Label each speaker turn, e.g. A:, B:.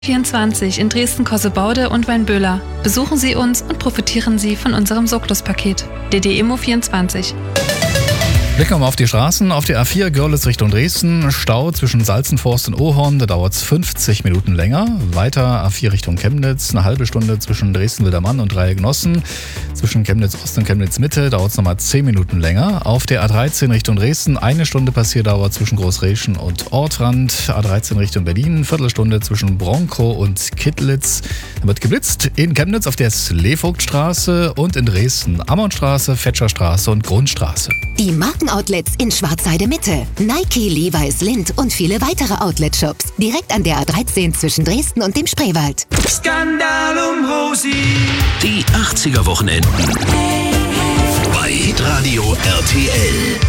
A: 24 in Dresden-Kossebaude und Weinböhler. Besuchen Sie uns und profitieren Sie von unserem Sorglos-Paket. DD Immo24.
B: Blicken wir mal auf die Straßen. Auf der A4 Görlitz Richtung Dresden. Stau zwischen Salzenforst und Ohorn. Da dauert es 50 Minuten länger. Weiter A4 Richtung Chemnitz. Eine halbe Stunde zwischen Dresden-Wildermann und Dreieck-Nossen. Zwischen Chemnitz Ost und Chemnitz Mitte dauert es nochmal 10 Minuten länger. Auf der A13 Richtung Dresden. Eine Stunde Passierdauer zwischen Großreschen und Ortrand. A13 Richtung Berlin. Viertelstunde zwischen Bronkow und Kittlitz. Da wird geblitzt. In Chemnitz auf der Sleevogtstraße und in Dresden Ammonstraße, Fetscherstraße und Grundstraße.
C: Die Markenoutlets in Schwarzheide Mitte. Nike, Levi's, Lindt und viele weitere Outlet-Shops. Direkt an der A13 zwischen Dresden und dem Spreewald.
D: Skandal um Rosi.
E: Die 80er Wochenenden. Bei Hitradio RTL.